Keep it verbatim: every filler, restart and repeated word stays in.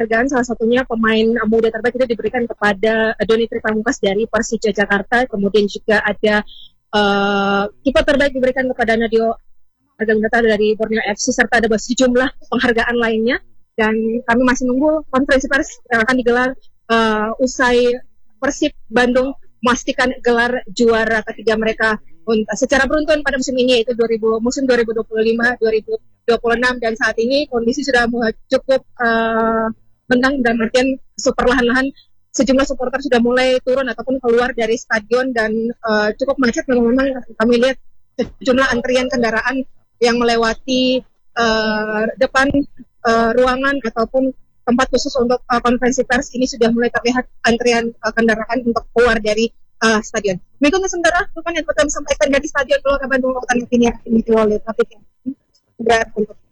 penghargaan, salah satunya pemain muda terbaik itu diberikan kepada Doni Tripamungkas dari Persija Jakarta. Kemudian juga ada uh, kiper terbaik diberikan kepada Nadio Argantara dari Borneo F C, serta ada sejumlah penghargaan lainnya. Dan kami masih menunggu konferensi pers yang akan digelar uh, usai Persib Bandung memastikan gelar juara ketiga mereka secara beruntun pada musim ini, yaitu dua ribu, musim dua ribu dua puluh lima dua ribu dua puluh enam. Dan saat ini kondisi sudah cukup uh, tentang dan artian super lahan-lahan sejumlah supporter sudah mulai turun ataupun keluar dari stadion dan uh, cukup macet. Memang, memang kami lihat sejumlah antrian kendaraan yang melewati uh, depan uh, ruangan ataupun tempat khusus untuk uh, konferensi pers ini sudah mulai terlihat antrian uh, kendaraan untuk keluar dari uh, stadion. Mengikuti sementara bukan yang pertama sampaikan dari stadion Gelora Bandung Lautan ini ini oleh Tapi berat untuk